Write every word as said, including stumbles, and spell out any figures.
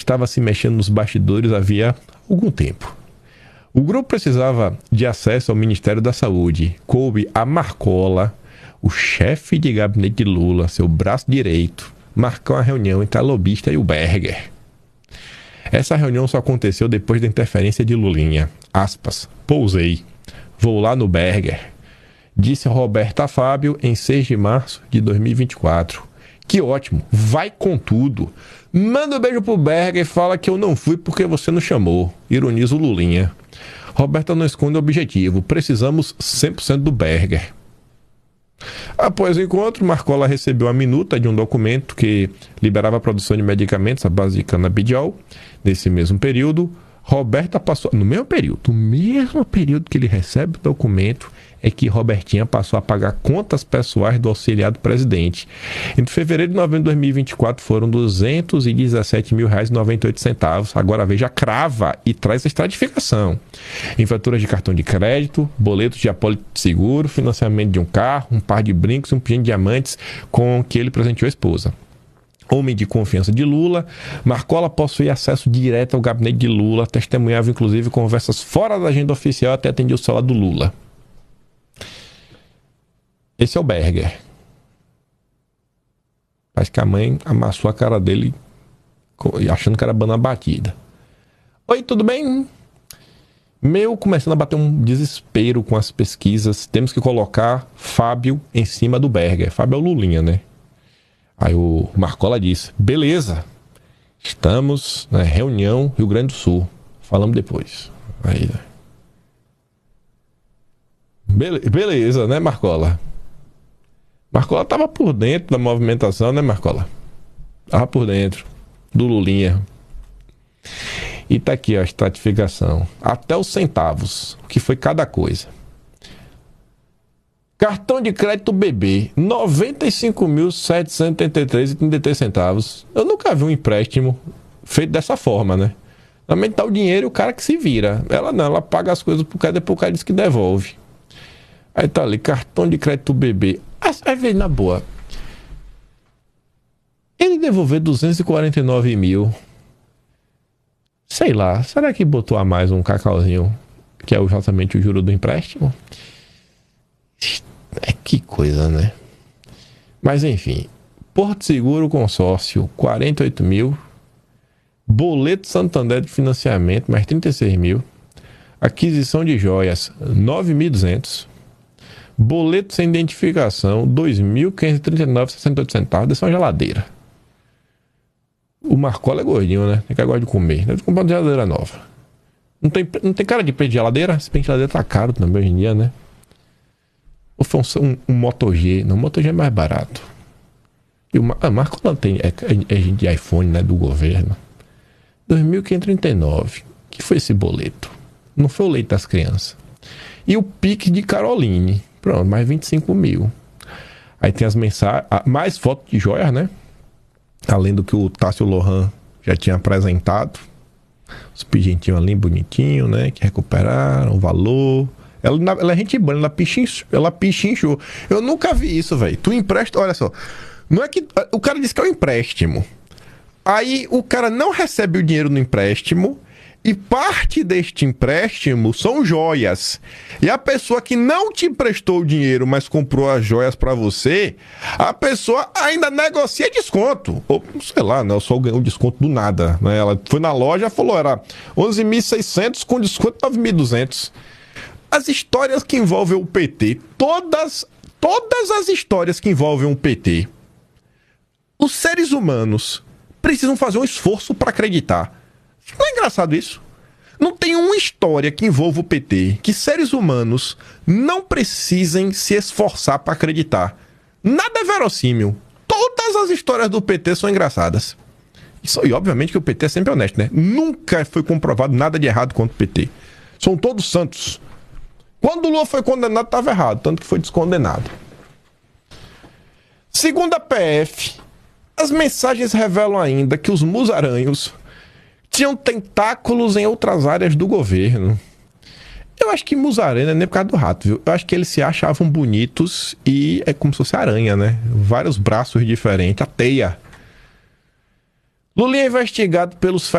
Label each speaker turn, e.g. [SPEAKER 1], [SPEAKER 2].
[SPEAKER 1] estava se mexendo nos bastidores havia algum tempo. O grupo precisava de acesso ao Ministério da Saúde. Coube a Marcola, o chefe de gabinete de Lula, seu braço direito, marcar uma reunião entre a lobista e o Berger. Essa reunião só aconteceu depois da interferência de Lulinha. Aspas, pousei. Vou lá no Berger. Disse Roberta Fábio em seis de março de dois mil e vinte e quatro. Que ótimo, vai com tudo. Manda um beijo pro Berger e fala que eu não fui porque você não chamou. Ironiza o Lulinha. Roberta não esconde o objetivo. Precisamos cem por cento do Berger. Após o encontro, Marcola recebeu a minuta de um documento que liberava a produção de medicamentos à base de canabidiol. Nesse mesmo período, Roberta passou... No mesmo período, no mesmo período que ele recebe o documento, é que Robertinha passou a pagar contas pessoais do auxiliar do presidente. Entre fevereiro e novembro de dois mil e vinte e quatro foram duzentos e dezessete mil reais e noventa e oito centavos. Agora veja, crava e traz a estratificação. Em faturas de cartão de crédito, boletos de apólice de seguro, financiamento de um carro, um par de brincos e um pinhão de diamantes com que ele presenteou a esposa. Homem de confiança de Lula, Marcola possuía acesso direto ao gabinete de Lula, testemunhava inclusive conversas fora da agenda oficial, até atendia o celular do Lula. Esse é o Berger. Parece que a mãe amassou a cara dele achando que era banana batida. Oi, tudo bem? Meu começando a bater um desespero com as pesquisas. Temos que colocar Fábio em cima do Berger. Fábio é o Lulinha, né? Aí o Marcola disse, beleza, estamos na reunião Rio Grande do Sul. Falamos depois. Aí, beleza, né, Marcola? Marcola estava por dentro da movimentação, né, Marcola? Estava por dentro do Lulinha. E tá aqui ó, a estratificação. Até os centavos, o que foi cada coisa. Cartão de crédito B B, noventa e cinco mil setecentos e oitenta e três reais e trinta e três centavos. Eu nunca vi um empréstimo feito dessa forma, né? Normalmente tá o dinheiro e o cara que se vira. Ela não, ela paga as coisas pro cara, depois o cara diz que devolve. Aí tá ali, cartão de crédito B B. Aí vem na boa. Ele devolveu duzentos e quarenta e nove mil. Sei lá, será que botou a mais um cacauzinho, que é exatamente o juro do empréstimo? É que coisa, né? Mas enfim, Porto Seguro Consórcio, quarenta e oito mil. Boleto Santander de financiamento, mais trinta e seis mil. Aquisição de joias, nove mil e duzentos. Boleto sem identificação, dois mil quinhentos e trinta e nove reais e sessenta e oito centavos. Dessa uma geladeira. O Marcola é gordinho, né? Tem que gosta de comer. Deve comprar uma geladeira nova. Não tem, não tem cara de preço de geladeira? Se bem que geladeira tá caro também hoje em dia, né? Ou foi um, um, um Moto G. Não, o Moto G é mais barato. E o ah, Marcola tem, é, é, é de iPhone, né? Do governo. dois mil quinhentos e trinta e nove. Que foi esse boleto? Não foi o leite das crianças. E o Pix de Caroline. Pronto, mais vinte e cinco mil. Aí tem as mensagens, mais fotos de joias, né? Além do que o Tássio Lohan já tinha apresentado. Os pigentinhos ali bonitinhos, né? Que recuperaram o valor. Ela, ela é gente boa, ela pichinchou. Ela pichinchou. Eu nunca vi isso, velho. Tu empresta, olha só. Não é que. O cara disse que é um empréstimo. Aí o cara não recebe o dinheiro no empréstimo. E parte deste empréstimo são joias. E a pessoa que não te emprestou o dinheiro, mas comprou as joias para você, a pessoa ainda negocia desconto. Ou, sei lá, né? Eu só ganhei um desconto do nada. Né? Ela foi na loja e falou, era onze mil e seiscentos com desconto nove mil e duzentos. As histórias que envolvem o P T, todas, todas as histórias que envolvem o P T, os seres humanos precisam fazer um esforço para acreditar. Não é engraçado isso? Não tem uma história que envolva o P T que seres humanos não precisem se esforçar para acreditar. Nada é verossímil. Todas as histórias do P T são engraçadas. Isso, e obviamente que o P T é sempre honesto, né? Nunca foi comprovado nada de errado contra o P T. São todos santos. Quando o Lula foi condenado, estava errado, tanto que foi descondenado. Segundo a P F, as mensagens revelam ainda que os musaranhos tinham tentáculos em outras áreas do governo. Eu acho que musarana não é nem por causa do rato, viu? Eu acho que eles se achavam bonitos e é como se fosse aranha, né? Vários braços diferentes, a teia. Lula é investigado pelos